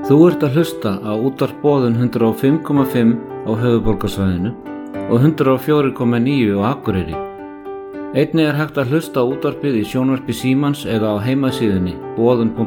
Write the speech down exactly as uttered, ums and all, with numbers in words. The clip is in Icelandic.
Þú ert að hlusta á útvarp Boðun hundrað og fimm komma fimm á höfuðborgarsvæðinu og hundrað og fjögur komma níu á Akureyri. Einnig er hægt að hlusta á útvarpið í sjónvarpi Símans eða á heimasíðunni boðun punktur